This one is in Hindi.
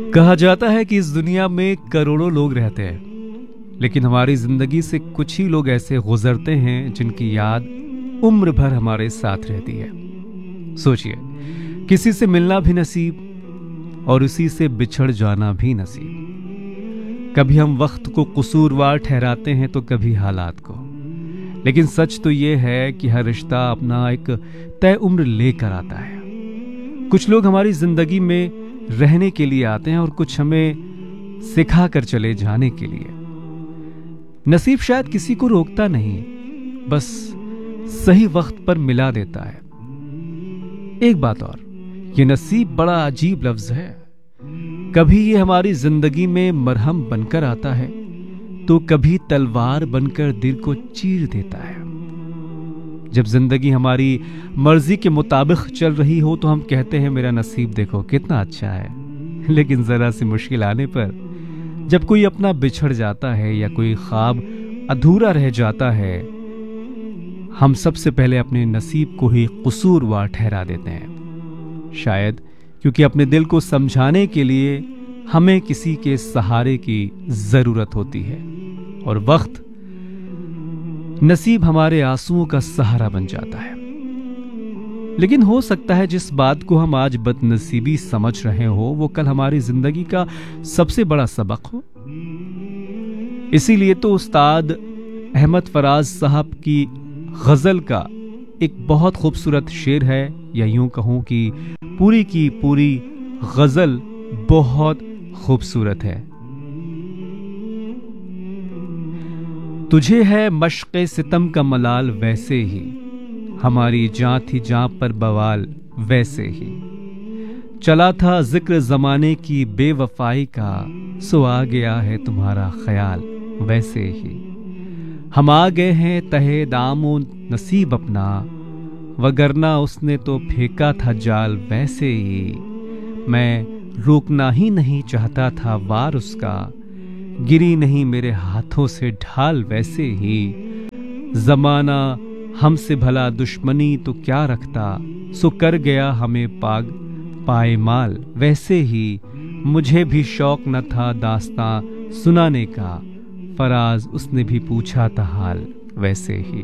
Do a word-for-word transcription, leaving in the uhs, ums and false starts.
कहा जाता है कि इस दुनिया में करोड़ों लोग रहते हैं, लेकिन हमारी जिंदगी से कुछ ही लोग ऐसे गुजरते हैं जिनकी याद उम्र भर हमारे साथ रहती है। सोचिए, किसी से मिलना भी नसीब और उसी से बिछड़ जाना भी नसीब। कभी हम वक्त को कसूरवार ठहराते हैं तो कभी हालात को, लेकिन सच तो यह है कि हर रिश्ता अपना एक तय उम्र लेकर आता है। कुछ लोग हमारी जिंदगी में रहने के लिए आते हैं और कुछ हमें सिखा कर चले जाने के लिए। नसीब शायद किसी को रोकता नहीं, बस सही वक्त पर मिला देता है। एक बात और, ये नसीब बड़ा अजीब लफ्ज है। कभी ये हमारी जिंदगी में मरहम बनकर आता है तो कभी तलवार बनकर दिल को चीर देता है। जब जिंदगी हमारी मर्जी के मुताबिक चल रही हो तो हम कहते हैं मेरा नसीब देखो कितना अच्छा है, लेकिन जरा सी मुश्किल आने पर, जब कोई अपना बिछड़ जाता है या कोई ख्वाब अधूरा रह जाता है, हम सबसे पहले अपने नसीब को ही कसूरवार ठहरा देते हैं। शायद क्योंकि अपने दिल को समझाने के लिए हमें किसी के सहारे की जरूरत होती है और वक्त नसीब हमारे आंसुओं का सहारा बन जाता है। लेकिन हो सकता है जिस बात को हम आज बदनसीबी समझ रहे हो वो कल हमारी जिंदगी का सबसे बड़ा सबक हो। इसीलिए तो उस्ताद अहमद फराज साहब की गजल का एक बहुत खूबसूरत शेर है, या यूं कहूं कि पूरी की पूरी गजल बहुत खूबसूरत है। तुझे है मश्क़े सितम का मलाल वैसे ही, हमारी जां थी जां पर बवाल वैसे ही। चला था जिक्र जमाने की बेवफाई का, सो आ गया है तुम्हारा ख्याल वैसे ही। हम आ गए हैं तहे दामो नसीब अपना, वगरना उसने तो फेंका था जाल वैसे ही। मैं रोकना ही नहीं चाहता था वार उसका, गिरी नहीं मेरे हाथों से ढाल वैसे ही। जमाना हमसे भला दुश्मनी तो क्या रखता, सो कर गया हमें पाग पायमाल वैसे ही। मुझे भी शौक न था दास्तां सुनाने का, फराज उसने भी पूछा था हाल वैसे ही।